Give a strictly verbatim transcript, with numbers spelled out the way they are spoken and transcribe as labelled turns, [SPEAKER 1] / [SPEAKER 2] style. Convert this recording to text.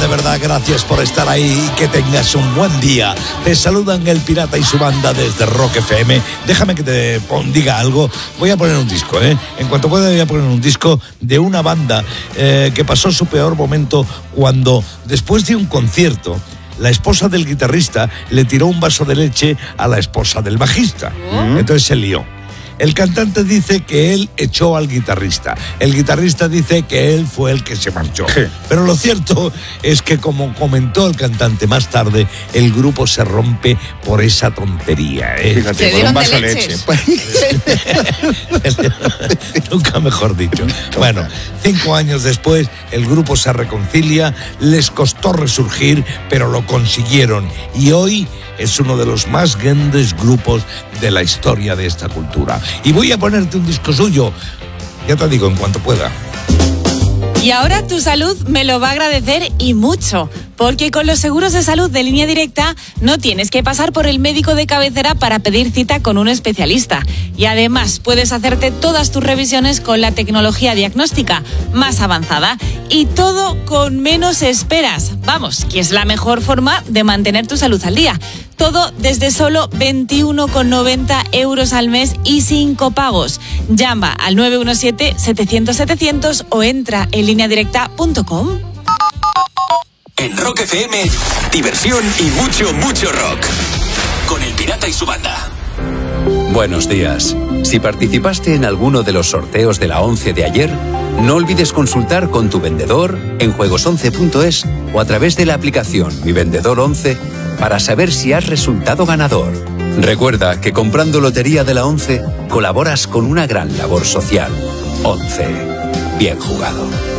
[SPEAKER 1] de verdad, gracias por estar ahí y que tengas un buen día. Te saludan el Pirata y su banda desde Rock F M. Déjame que te pon, diga algo. Voy a poner un disco, ¿eh? En cuanto pueda voy a poner un disco de una banda eh, que pasó su peor momento cuando, después de un concierto, la esposa del guitarrista le tiró un vaso de leche a la esposa del bajista. ¿Oh? Entonces se lió. El cantante dice que él echó al guitarrista. El guitarrista dice que él fue el que se marchó. Sí. Pero lo cierto es que, como comentó el cantante más tarde, el grupo se rompe por esa tontería. ¿eh?
[SPEAKER 2] Fíjate, por un vaso de leche.
[SPEAKER 1] Nunca mejor dicho. Bueno, cinco años después, el grupo se reconcilia. Les costó resurgir, pero lo consiguieron. Y hoy es uno de los más grandes grupos de la historia de esta cultura. Y voy a ponerte un disco suyo, ya te digo, en cuanto pueda.
[SPEAKER 3] Y ahora tu salud me lo va a agradecer y mucho, porque con los seguros de salud de Línea Directa no tienes que pasar por el médico de cabecera para pedir cita con un especialista. Y además puedes hacerte todas tus revisiones con la tecnología diagnóstica más avanzada y todo con menos esperas. Vamos, que es la mejor forma de mantener tu salud al día. Todo desde solo veintiuno con noventa euros al mes y sin copagos. Llama al nueve uno siete, setecientos, setecientos o entra en línea directa punto com.
[SPEAKER 4] En Rock F M, diversión y mucho, mucho rock. Con el Pirata y su banda.
[SPEAKER 5] Buenos días. Si participaste en alguno de los sorteos de la once de ayer, no olvides consultar con tu vendedor en juegos once punto es o a través de la aplicación Mi Vendedor once para saber si has resultado ganador. Recuerda que comprando Lotería de la once colaboras con una gran labor social. once. Bien jugado.